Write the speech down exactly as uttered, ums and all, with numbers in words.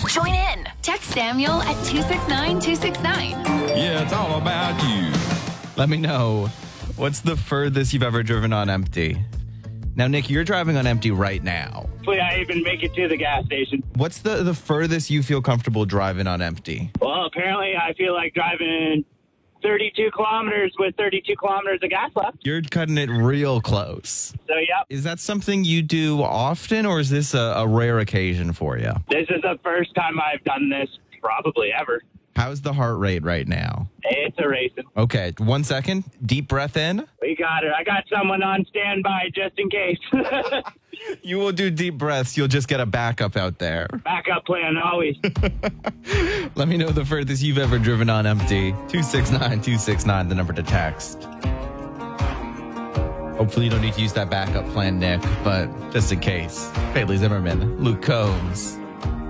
Join in. Text Samuel at two six nine two six nine. Yeah, it's all about you. Let me know, what's the furthest you've ever driven on empty? Now, Nick, you're driving on empty right now. Hopefully I even make it to the gas station. What's the, the furthest you feel comfortable driving on empty? Well, apparently I feel like driving thirty-two kilometers with thirty-two kilometers of gas left. You're cutting it real close. So, yep. Is that something you do often, or is this a, a rare occasion for you? This is the first time I've done this probably ever. How's the heart rate right now? It's a racing. Okay, one second. Deep breath in. We got it. I got someone on standby just in case. You will do deep breaths. You'll just get a backup out there. Backup plan always. Let me know the furthest you've ever driven on empty. two six nine two six nine, the number to text. Hopefully you don't need to use that backup plan, Nick, but just in case. Bailey Zimmerman, Luke Combs.